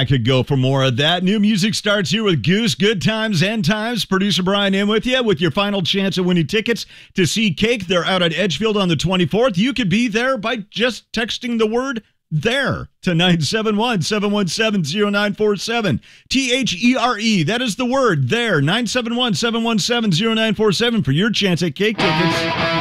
I could go for more of that. New music starts here with Goose. Good times, end times. Producer Brian in with you with your final chance of winning tickets to see Cake. They're out at Edgefield on the 24th. You could be there by just texting the word THERE to 971-717-0947. THERE. That is the word THERE. 971-717-0947 for your chance at Cake tickets.